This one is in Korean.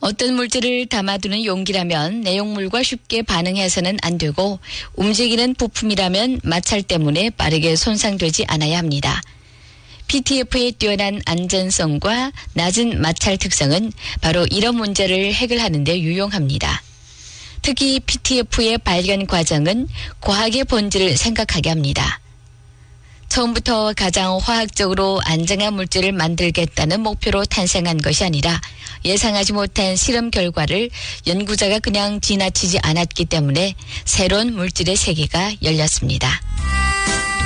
어떤 물질을 담아두는 용기라면 내용물과 쉽게 반응해서는 안 되고 움직이는 부품이라면 마찰 때문에 빠르게 손상되지 않아야 합니다. PTF의 뛰어난 안전성과 낮은 마찰 특성은 바로 이런 문제를 해결하는 데 유용합니다. 특히 PTF의 발견 과정은 과학의 본질을 생각하게 합니다. 처음부터 가장 화학적으로 안정한 물질을 만들겠다는 목표로 탄생한 것이 아니라 예상하지 못한 실험 결과를 연구자가 그냥 지나치지 않았기 때문에 새로운 물질의 세계가 열렸습니다.